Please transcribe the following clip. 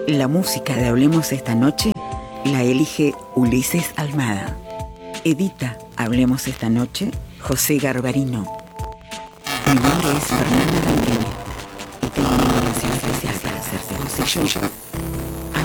La música de Hablemos esta noche la elige Ulises Almada. Edita Hablemos esta noche José Garbarino. Mi nombre es Fernanda Ranqueña y tengo una relación especial para hacerte voz y yo.